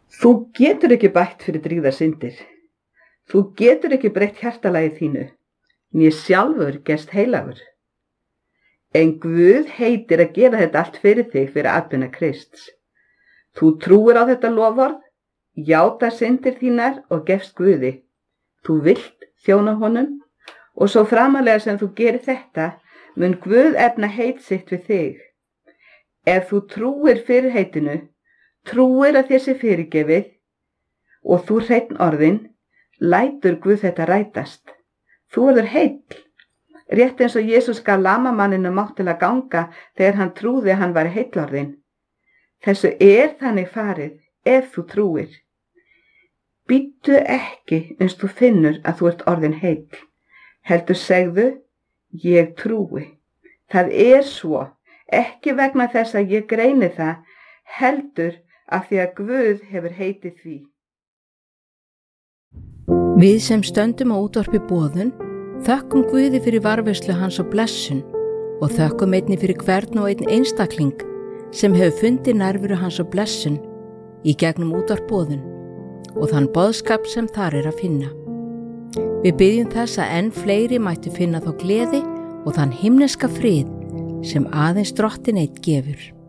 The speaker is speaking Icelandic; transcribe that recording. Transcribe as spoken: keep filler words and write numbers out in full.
Þú getur ekki bætt fyrir drýgðar syndir. Þú getur ekki breytt hjartalagi þínu, né sjálfur gerst heilagur. En Guð heitir að gera þetta allt fyrir þig fyrir atvinna Krists. Þú trúir á þetta loforð, játar syndir þínar og gefst Guði. Þú vilt þjóna honum og svo framalega sem þú gerir þetta, mun Guð efna heit sitt við þig. Ef þú trúir fyrir heitinu, trúir að þér sé fyrirgefið og þú hreinn orðin, lætur Guð þetta rætast. Þú verður heill, rétt eins og Jesús gaf lamamanninu mátt til að ganga þegar hann trúði að hann var heillorðinn. Þessu er þannig farið ef þú trúir. Bíddu ekki uns þú finnur að þú ert orðin heill. Heldur segðu, ég trúi. Það er svo, ekki vegna þess að ég greini það, heldur af því að Guð hefur heitið því. Við sem stöndum á útvarpi boðun, þökkum Guði fyrir varðveislu hans og blessun og þökkum einnig fyrir hvern og einn einstakling sem hefur fundið nærveru hans og blessun í gegnum útvarp boðun og þann boðskap sem þar er að finna. Við biðjum þess að enn fleiri mættu finna þá gleði og þann himneska frið sem aðeins Drottinn einn gefur.